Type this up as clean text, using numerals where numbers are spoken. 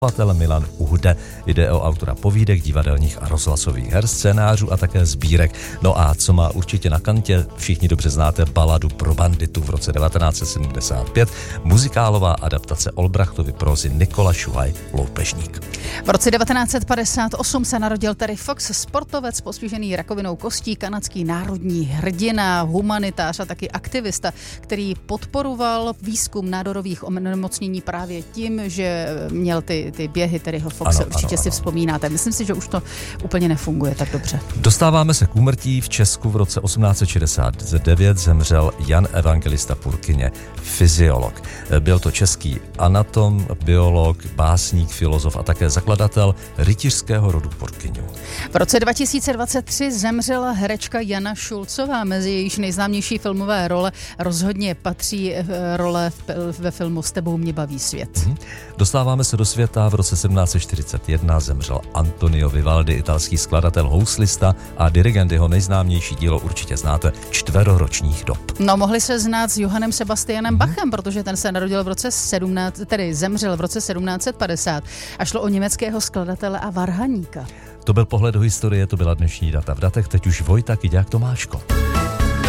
Milan Uhde. Jde o autora povídek, divadelních a rozhlasových her, scénářů a také sbírek. No a co má určitě na kantě, všichni dobře znáte baladu Pro banditu v roce 1975, muzikálová adaptace Olbrachtovy prózy Nikola Šuhaj Loupežník. V roce 1958 se narodil Terry Fox, sportovec postižený rakovinou kostí, kanadský národní hrdina, humanitář a taky aktivista, který podporoval výzkum nádorových onemocnění právě tím, že měl ty běhy Terryho Foxe. Určitě si vzpomínáte. Myslím si, že už to úplně nefunguje tak dobře. Dostáváme se k úmrtí. V Česku v roce 1869 zemřel Jan Evangelista Purkyně, fyziolog. Byl to český anatom, biolog, básník, filozof a také zakladatel rytířského rodu Purkyňů. V roce 2023 zemřela herečka Jana Šulcová. Mezi jejíž nejznámější filmové role rozhodně patří role ve filmu S tebou mě baví svět. Dostáváme se do světa. V roce 1741 zemřel Antonio Vivaldi, italský skladatel, houslista a dirigent. Jeho nejznámější dílo určitě znáte, Čtveroročních dob. No, mohli se znát s Johannem Sebastianem Bachem, protože ten se narodil v roce zemřel v roce 1750 a šlo o německého skladatele a varhaníka. To byl pohled do historie, to byla dnešní Data v datech, teď už Vojta Kyďák Tomáško.